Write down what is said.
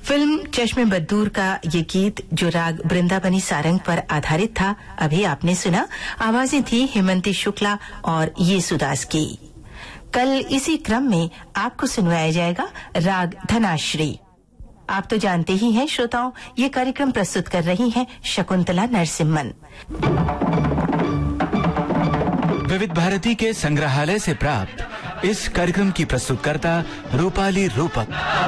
Film चश्मे बद्दूर का ये गीत जो राग वृंदावनी सारंग पर आधारित था, अभी आपने सुना। आवाजें थी हेमंती शुक्ला और येसुदास की। कल इसी क्रम में आपको सुनवाया जाएगा राग धनाश्री। आप तो जानते ही हैं श्रोताओं, ये कार्यक्रम प्रस्तुत कर रही हैं शकुंतला नरसिम्हन। विविध भारती के संग्रहालय से प्राप्त इस कार्यक्रम की प्रस्तुतकर्ता रूपाली रूपक।